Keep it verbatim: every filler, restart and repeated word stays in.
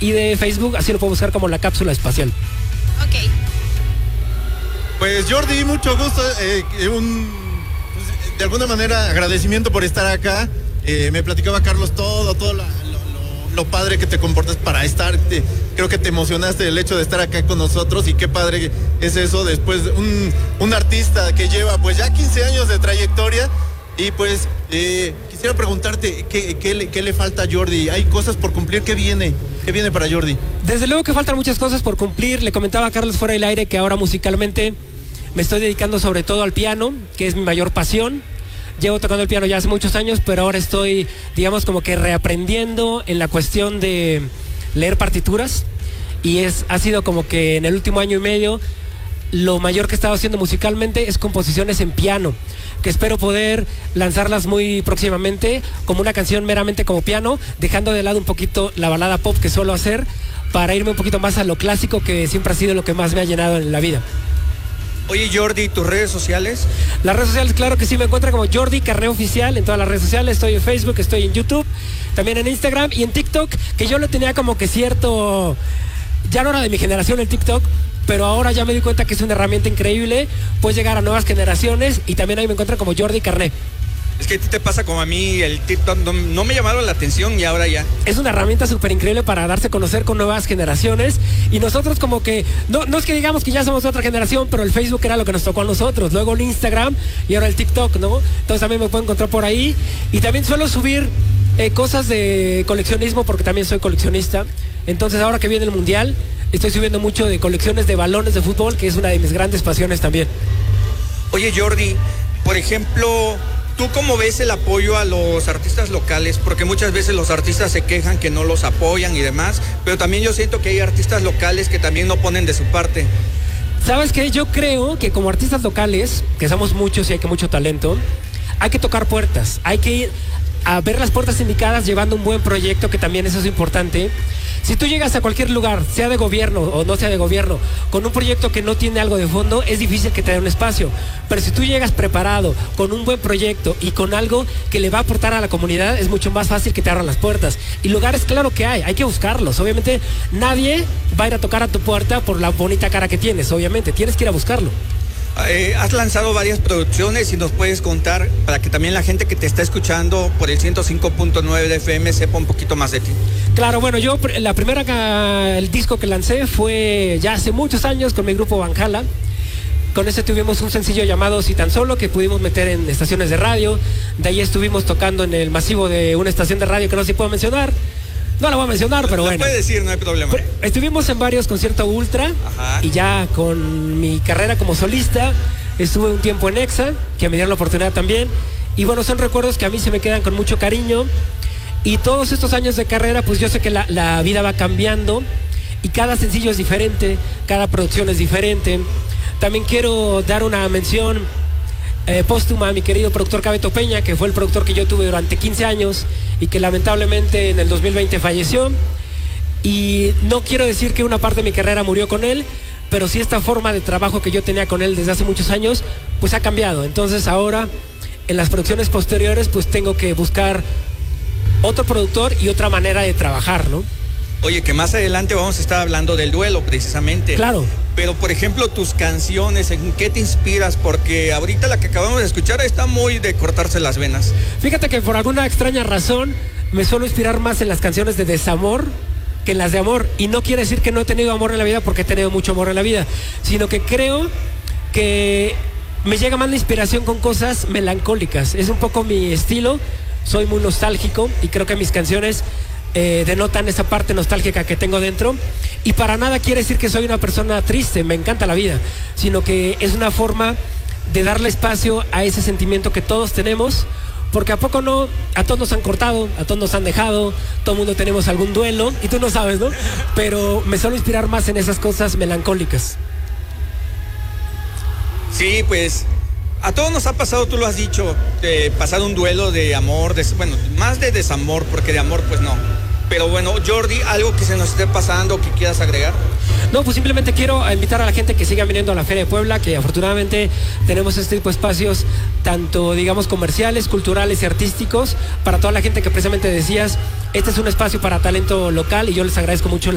y de Facebook, así lo puedo buscar como La Cápsula Espacial. Ok. Pues Jordi, mucho gusto, eh, un, pues, de alguna manera agradecimiento por estar acá. Eh, me platicaba Carlos todo, todo la, lo, lo, lo padre que te comportas para estar. Te, creo que te emocionaste del hecho de estar acá con nosotros y qué padre es eso después un, un artista que lleva pues ya quince años de trayectoria y pues eh, quisiera preguntarte ¿qué, qué, le, qué le falta a Jordi? ¿Hay cosas por cumplir? ¿Qué viene? ¿Qué viene para Jordi? Desde luego que faltan muchas cosas por cumplir. Le comentaba a Carlos fuera del aire que ahora musicalmente me estoy dedicando sobre todo al piano, que es mi mayor pasión. Llevo tocando el piano ya hace muchos años, pero ahora estoy, digamos, como que reaprendiendo en la cuestión de leer partituras. Y es, ha sido como que en el último año y medio lo mayor que he estado haciendo musicalmente es composiciones en piano, que espero poder lanzarlas muy próximamente como una canción meramente como piano, dejando de lado un poquito la balada pop que suelo hacer para irme un poquito más a lo clásico, que siempre ha sido lo que más me ha llenado en la vida. Oye, Jordi, ¿tus redes sociales? Las redes sociales, claro que sí, me encuentran como Jordi Carné Oficial en todas las redes sociales. Estoy en Facebook, estoy en YouTube, también en Instagram y en TikTok, que yo lo tenía como que cierto... Ya no era de mi generación el TikTok, pero ahora ya me di cuenta que es una herramienta increíble. Puedes llegar a nuevas generaciones y también ahí me encuentran como Jordi Carné. Es que a ti te pasa como a mí, el TikTok no, no me llamaron la atención y ahora ya. Es una herramienta súper increíble para darse a conocer con nuevas generaciones y nosotros como que, no, no es que digamos que ya somos otra generación, pero el Facebook era lo que nos tocó a nosotros, luego el Instagram y ahora el TikTok, ¿no? Entonces también me pueden encontrar por ahí y también suelo subir eh, cosas de coleccionismo porque también soy coleccionista. Entonces ahora que viene el Mundial, estoy subiendo mucho de colecciones de balones de fútbol, que es una de mis grandes pasiones también. Oye, Jordi, por ejemplo, ¿tú cómo ves el apoyo a los artistas locales? Porque muchas veces los artistas se quejan que no los apoyan y demás, pero también yo siento que hay artistas locales que también no ponen de su parte. ¿Sabes qué? Yo creo que como artistas locales, que somos muchos y hay que mucho talento, hay que tocar puertas, hay que ir a ver las puertas indicadas llevando un buen proyecto, que también eso es importante. Si tú llegas a cualquier lugar, sea de gobierno o no sea de gobierno, con un proyecto que no tiene algo de fondo, es difícil que te dé un espacio. Pero si tú llegas preparado, con un buen proyecto y con algo que le va a aportar a la comunidad, es mucho más fácil que te abran las puertas. Y lugares, claro que hay, hay que buscarlos. Obviamente nadie va a ir a tocar a tu puerta por la bonita cara que tienes, obviamente, tienes que ir a buscarlo. Eh, has lanzado varias producciones y nos puedes contar para que también la gente que te está escuchando por el ciento cinco punto nueve de F M sepa un poquito más de ti. Claro, bueno, yo la primera, el disco que lancé fue ya hace muchos años con mi grupo Valhalla. Con ese tuvimos un sencillo llamado Si Tan Solo, que pudimos meter en estaciones de radio. De ahí estuvimos tocando en el masivo de una estación de radio que no se puede mencionar. No la voy a mencionar, pero lo bueno. Puede decir, no hay problema. Estuvimos en varios conciertos ultra. Ajá. Y ya con mi carrera como solista estuve un tiempo en EXA, que me dieron la oportunidad también. Y bueno, son recuerdos que a mí se me quedan con mucho cariño. Y todos estos años de carrera, pues yo sé que la, la vida va cambiando y cada sencillo es diferente, cada producción es diferente. También quiero dar una mención eh, póstuma a mi querido productor Cabeto Peña, que fue el productor que yo tuve durante quince años y que lamentablemente en el dos mil veinte falleció. Y no quiero decir que una parte de mi carrera murió con él, pero sí esta forma de trabajo que yo tenía con él desde hace muchos años, pues ha cambiado. Entonces ahora, en las producciones posteriores, pues tengo que buscar otro productor y otra manera de trabajar, ¿no? Oye, que más adelante vamos a estar hablando del duelo, precisamente. Claro. Pero, por ejemplo, tus canciones, ¿en qué te inspiras? Porque ahorita la que acabamos de escuchar está muy de cortarse las venas. Fíjate que por alguna extraña razón me suelo inspirar más en las canciones de desamor que en las de amor. Y no quiere decir que no he tenido amor en la vida, porque he tenido mucho amor en la vida, sino que creo que me llega más la inspiración con cosas melancólicas. Es un poco mi estilo, soy muy nostálgico y creo que mis canciones Eh, denotan esa parte nostálgica que tengo dentro, y para nada quiere decir que soy una persona triste, me encanta la vida, sino que es una forma de darle espacio a ese sentimiento que todos tenemos, porque a poco no, a todos nos han cortado, a todos nos han dejado, todo el mundo tenemos algún duelo, y tú no sabes, ¿no? Pero me suelo inspirar más en esas cosas melancólicas. Sí, pues a todos nos ha pasado, tú lo has dicho, de pasar un duelo de amor, de, bueno, más de desamor, porque de amor pues no. Pero bueno, Jordi, ¿algo que se nos esté pasando que quieras agregar? No, pues simplemente quiero invitar a la gente que siga viniendo a la Feria de Puebla, que afortunadamente tenemos este tipo de espacios, tanto digamos comerciales, culturales y artísticos, para toda la gente que precisamente decías, este es un espacio para talento local, y yo les agradezco mucho la